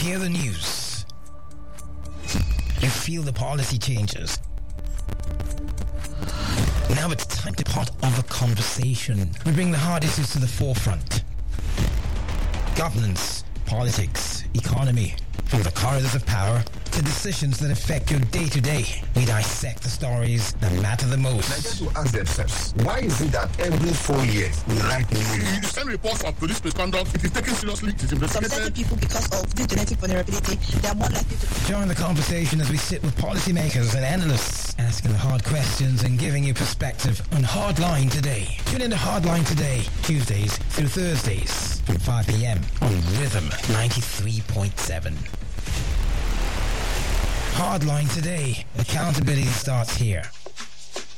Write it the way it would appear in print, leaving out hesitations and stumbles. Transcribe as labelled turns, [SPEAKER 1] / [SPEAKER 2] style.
[SPEAKER 1] hear the news. You feel the policy changes. Now it's time to part of a conversation. We bring the hard issues to the forefront. Governance, politics, economy, from the corridors of power to decisions that affect your day-to-day. We dissect the stories that matter the most.
[SPEAKER 2] Nigerians will ask themselves, why is it that every 4 years we write new law?
[SPEAKER 3] You send reports of police misconduct. It is taken seriously. It is investigated.
[SPEAKER 4] Some certain people, because of this genetic vulnerability, they are more likely to...
[SPEAKER 1] Join the conversation as we sit with policymakers and analysts, asking the hard questions and giving you perspective on Hardline Today. Tune in to Hardline Today, Tuesdays through Thursdays from 5 p.m. on Rhythm 93.7. Hardline Today. Accountability starts here.